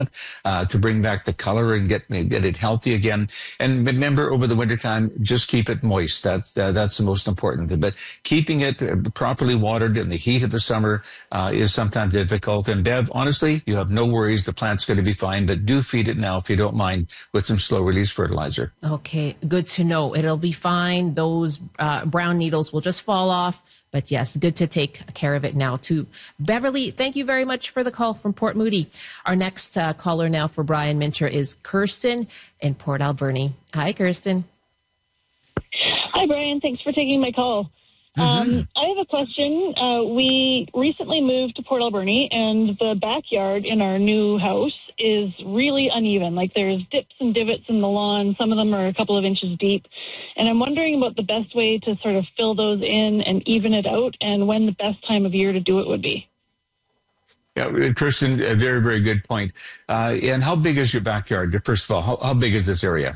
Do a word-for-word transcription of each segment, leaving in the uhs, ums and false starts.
uh, to bring back the color and get get it healthy again. And remember, over the wintertime, just keep it moist. That's uh, that's the most important thing. But keeping it properly watered in the heat of the summer uh, is sometimes difficult. And Bev, honestly, you have no worries. The plant's going to be fine. But do feed it now, if you don't mind, with some slow release fertilizer. Okay, good to know. It'll be fine. Those uh, brown needles will just fall off. But yes, good to take care of it now too. Beverly, thank you very much for the call from Port Moody. Our next uh, caller now for Brian Mincher is Kirsten in Port Alberni. Hi, Kirsten. Hi, Brian. Thanks for taking my call. Mm-hmm. Um, I have a question. Uh, we recently moved to Port Alberni, and the backyard in our new house is really uneven. Like, there's dips and divots in the lawn. Some of them are a couple of inches deep. And I'm wondering about the best way to sort of fill those in and even it out, and when the best time of year to do it would be. Yeah, Kirsten, a very, very good point. Uh, and how big is your backyard? First of all, how, how big is this area?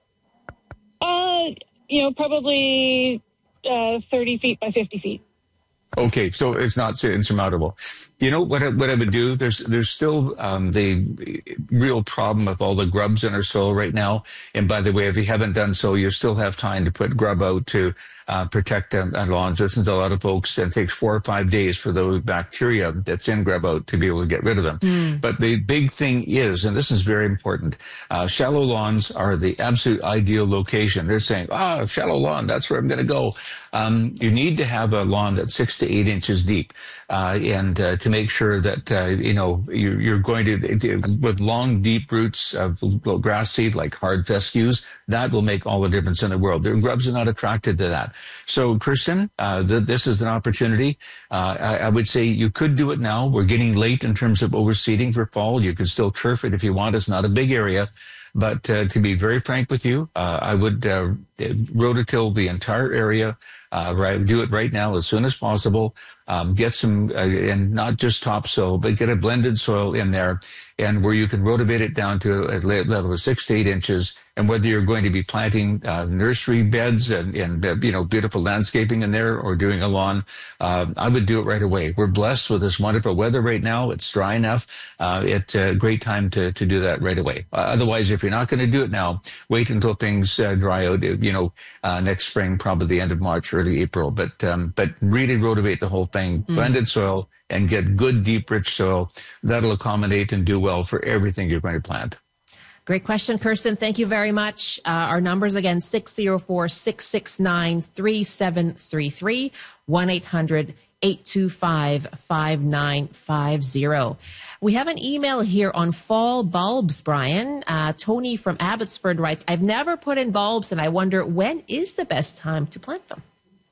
Uh, you know, probably uh, thirty feet by fifty feet. Okay, so it's not insurmountable. You know what? I, what I would do? There's there's still um, the real problem of all the grubs in our soil right now. And by the way, if you haven't done so, you still have time to put grub out to uh, protect um, lawns. Listen to a lot of folks, and it takes four or five days for those bacteria that's in grub out to be able to get rid of them. Mm. But the big thing is, and this is very important, uh, shallow lawns are the absolute ideal location. They're saying, ah, shallow lawn, that's where I'm going to go. Um, you need to have a lawn that's six to eight inches deep, uh, and uh, to make sure that uh, you know you're, you're going to with long, deep roots of grass seed like hard fescues. That will make all the difference in the world. The grubs are not attracted to that. So, Kirsten, uh, th- this is an opportunity. Uh, I, I would say you could do it now. We're getting late in terms of overseeding for fall. You can still turf it if you want. It's not a big area. But uh, to be very frank with you, uh, I would uh, rototill the entire area. Uh, right, do it right now as soon as possible. Um, get some, uh, and not just topsoil, but get a blended soil in there, and where you can rotivate it down to a level of six to eight inches. And whether you're going to be planting uh, nursery beds and, and you know beautiful landscaping in there, or doing a lawn, uh, I would do it right away. We're blessed with this wonderful weather right now. It's dry enough. Uh, it's a great time to to do that right away. Uh, otherwise, if you're not going to do it now, wait until things uh, dry out. You know, uh, next spring, probably the end of March, early April. But um, but really rotivate the whole thing, mm. blended soil, and get good, deep, rich soil. That'll accommodate and do well for everything you're going to plant. Great question, Kirsten. Thank you very much. Uh, our numbers again, six oh four, six six nine, three seven three three, one eight hundred, eight two five, five nine five zero. We have an email here on fall bulbs, Brian. Uh, Tony from Abbotsford writes, I've never put in bulbs, and I wonder when is the best time to plant them?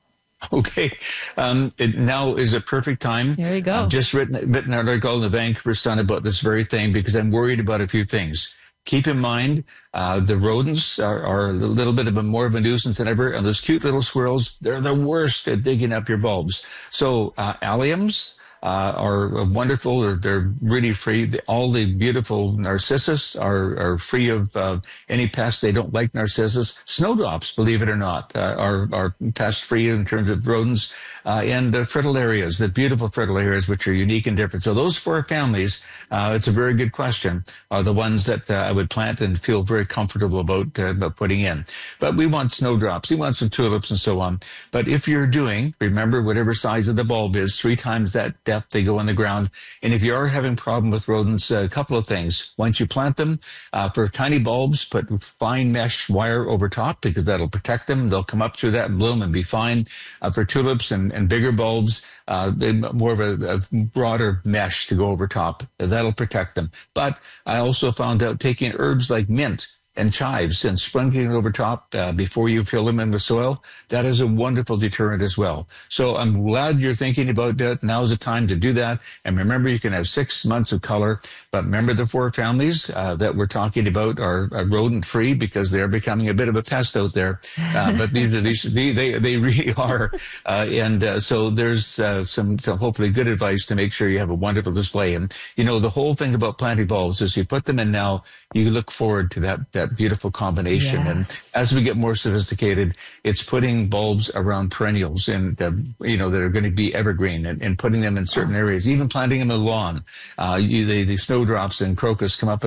Okay. Um, it now is a perfect time. There you go. I've just written, written an article in the Vancouver Sun about this very thing because I'm worried about a few things. Keep in mind, uh, the rodents are, are a little bit of a more of a nuisance than ever. And those cute little squirrels, they're the worst at digging up your bulbs. So, uh, alliums, Uh, are wonderful. They're, they're really free. All the beautiful narcissus are, are free of uh, any pests. They don't like narcissus. Snowdrops, believe it or not, uh, are, are pest free in terms of rodents. Uh, and uh, fritillarias, the beautiful fritillarias, which are unique and different. So those four families, uh, it's a very good question, are the ones that uh, I would plant and feel very comfortable about, uh, about putting in. But we want snowdrops. We want some tulips and so on. But if you're doing, remember, whatever size of the bulb is, three times that depth they go in the ground. And if you are having a problem with rodents, a couple of things. Once you plant them, uh, for tiny bulbs, put fine mesh wire over top because that'll protect them. They'll come up through that bloom and be fine. Uh, for tulips and, and bigger bulbs, uh, more of a, a broader mesh to go over top. That'll protect them. But I also found out taking herbs like mint and chives and sprinkling it over top uh, before you fill them in with soil, that is a wonderful deterrent as well. So I'm glad you're thinking about that. Now's the time to do that. And remember, you can have six months of color. But remember, the four families uh, that we're talking about are, are rodent-free because they're becoming a bit of a pest out there. Uh, but these are these they they, they really are. Uh, and uh, so there's uh, some, some hopefully good advice to make sure you have a wonderful display. And you know, the whole thing about planting bulbs is you put them in now, you look forward to that that beautiful combination. Yes. And as we get more sophisticated, it's putting bulbs around perennials and, uh, you know, that are going to be evergreen and, and putting them in certain areas, even planting them in the lawn. Uh, you, the, the snowdrops and crocus come up